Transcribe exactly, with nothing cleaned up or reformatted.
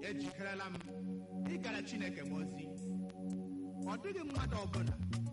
ejikerela m ịgara Chineke m ozi. Ọ dịghị mmadụ ọbụla